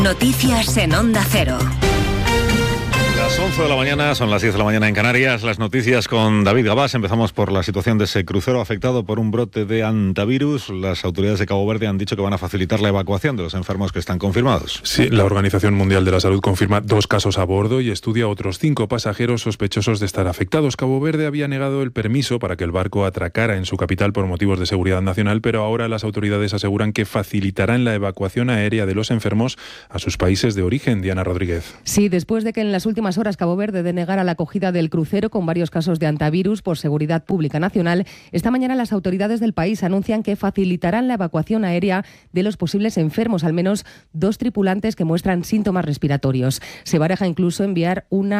Noticias en Onda Cero. Las 11 de la mañana, son las 10 de la mañana en Canarias. Las noticias con David Gabás. Empezamos por la situación de ese crucero afectado por un brote de hantavirus. Las autoridades de Cabo Verde han dicho que van a facilitar la evacuación de los enfermos que están confirmados. Sí, la Organización Mundial de la Salud confirma 2 casos a bordo y estudia otros 5 pasajeros sospechosos de estar afectados. Cabo Verde había negado el permiso para que el barco atracara en su capital por motivos de seguridad nacional, pero ahora las autoridades aseguran que facilitarán la evacuación aérea de los enfermos a sus países de origen. Diana Rodríguez. Sí, después de que en las últimas horas Cabo Verde denegara la acogida del crucero con varios casos de hantavirus por seguridad pública nacional, esta mañana las autoridades del país anuncian que facilitarán la evacuación aérea de los posibles enfermos, al menos 2 tripulantes que muestran síntomas respiratorios. Se baraja incluso enviar un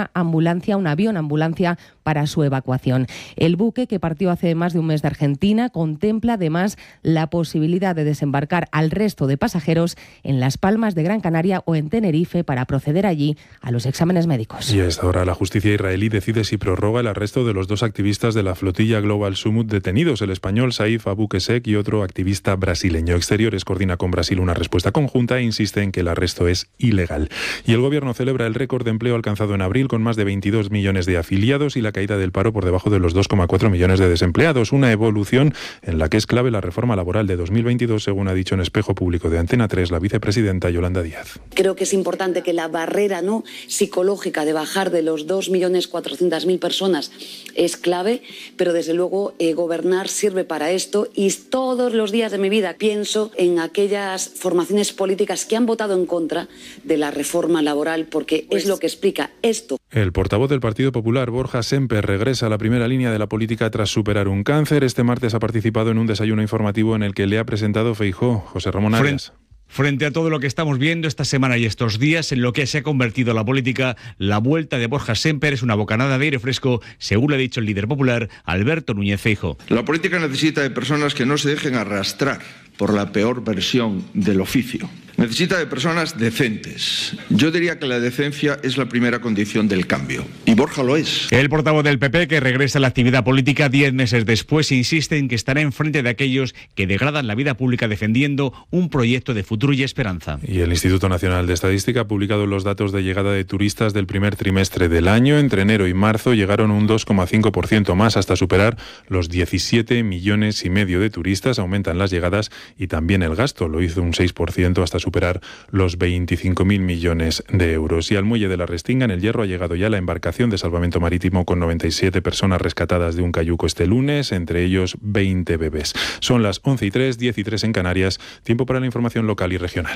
avión ambulancia para su evacuación. El buque, que partió hace más de un mes de Argentina, contempla además la posibilidad de desembarcar al resto de pasajeros en Las Palmas de Gran Canaria o en Tenerife para proceder allí a los exámenes médicos. Y a esta hora la justicia israelí decide si prorroga el arresto de los 2 activistas de la flotilla Global Summit detenidos, el español Saif Abu Kesek y otro activista brasileño. Exteriores coordina con Brasil una respuesta conjunta e insiste en que el arresto es ilegal. Y el gobierno celebra el récord de empleo alcanzado en abril con más de 22 millones de afiliados y la caída del paro por debajo de los 2,4 millones de desempleados. Una evolución en la que es clave la reforma laboral de 2022, según ha dicho en Espejo Público de Antena 3 la vicepresidenta Yolanda Díaz. Creo que es importante que la barrera psicológica de bajar de los 2.400.000 personas es clave, pero desde luego gobernar sirve para esto y todos los días de mi vida pienso en aquellas formaciones políticas que han votado en contra de la reforma laboral porque es lo que explica esto. El portavoz del Partido Popular, Borja Sémper, regresa a la primera línea de la política tras superar un cáncer. Este martes ha participado en un desayuno informativo en el que le ha presentado Feijóo. José Ramón Arias. Frente a todo lo que estamos viendo esta semana y estos días, en lo que se ha convertido la política, la vuelta de Borja Sémper es una bocanada de aire fresco, según le ha dicho el líder popular, Alberto Núñez Feijóo. La política necesita de personas que no se dejen arrastrar por la peor versión del oficio. Necesita de personas decentes. Yo diría que la decencia es la primera condición del cambio. Y Borja lo es. El portavoz del PP, que regresa a la actividad política 10 meses después, insiste en que estará enfrente de aquellos que degradan la vida pública defendiendo un proyecto de futuro y esperanza. Y el Instituto Nacional de Estadística ha publicado los datos de llegada de turistas del primer trimestre del año. Entre enero y marzo llegaron un 2,5% más hasta superar los 17,5 millones de turistas. Aumentan las llegadas y también el gasto. Lo hizo un 6% hasta superar los 25.000 millones de euros. Y al muelle de la Restinga, en el Hierro, ha llegado ya la embarcación de salvamento marítimo con 97 personas rescatadas de un cayuco este lunes, entre ellos 20 bebés. Son las 11:03, 10:03 en Canarias. Tiempo para la información local y regional.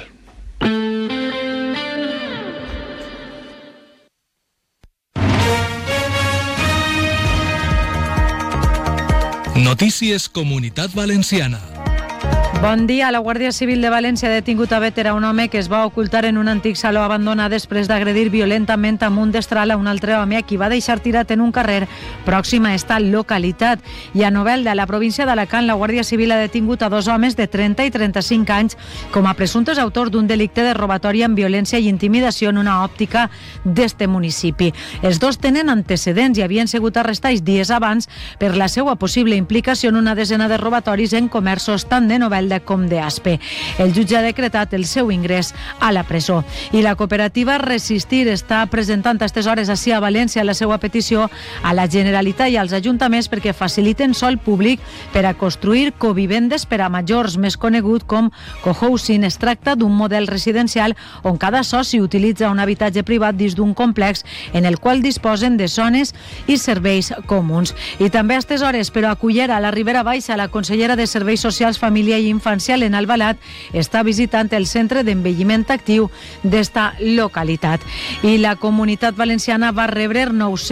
Notícies Comunitat Valenciana. Bon dia. La Guàrdia Civil de València ha detingut a Bétera un home que es va ocultar en un antic saló abandonat després d'agredir violentament amb un destral a un altre home a qui va deixar tirat en un carrer pròxim a esta localitat. I a Novelda, a la província d'Alacant, la Guàrdia Civil ha detingut a 2 homes de 30 i 35 anys com a presumptes autors d'un delicte de robatori amb violència i intimidació en una òptica d'este municipi. Els 2 tenen antecedents i havien sigut arrestats dies abans per la seva possible implicació en una desena de robatoris en comerços tant de Novelda com d'Aspe. El jutge ha decretat el seu ingrés a la presó. I la cooperativa Resistir està presentant a aquestes hores ací a València la seva petició a la Generalitat i als ajuntaments perquè faciliten sòl públic per a construir covivendes per a majors, més conegut com cohousing. Es tracta d'un model residencial on cada soci utilitza un habitatge privat dins d'un complex en el qual disposen de zones i serveis comuns. I també a aquestes hores, però a Cullera, a la Ribera Baixa, la consellera de Serveis Socials, Família i Infantil en Albalat està visitant el centre d'envelliment actiu d'esta localitat. I la Comunitat Valenciana va rebre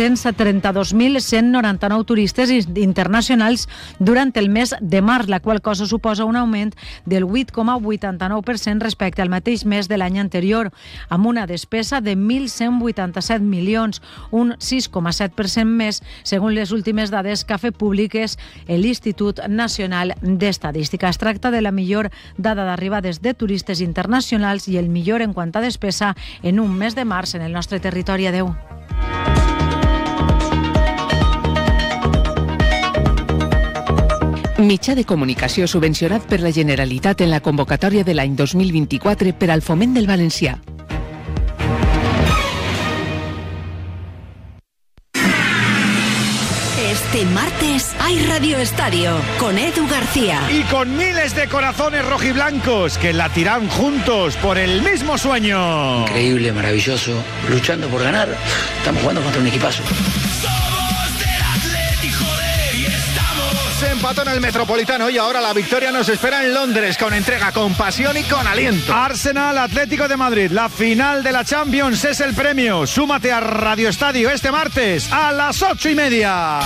932.199 turistes internacionals durant el mes de març, la qual cosa suposa un augment del 8,89% respecte al mateix mes de l'any anterior, amb una despesa de 1.187 milions, un 6,7% més, segons les últimes dades que ha fet públiques l'Institut Nacional d'Estadística. Es tracta de la millor dada d'arribades de turistes internacionals i el millor en quant a despesa en un mes de març en el nostre territori. Adeu. Mitjà de comunicació subvencionat per la Generalitat en la convocatòria de l'any 2024 per al foment del valencià. Este martes hay Radio Estadio con Edu García. Y con miles de corazones rojiblancos que latirán juntos por el mismo sueño. Increíble, maravilloso, luchando por ganar. Estamos jugando contra un equipazo. Se empató en el Metropolitano y ahora la victoria nos espera en Londres con entrega, con pasión y con aliento. Arsenal Atlético de Madrid, la final de la Champions es el premio. Súmate a Radio Estadio este martes a las 8:30.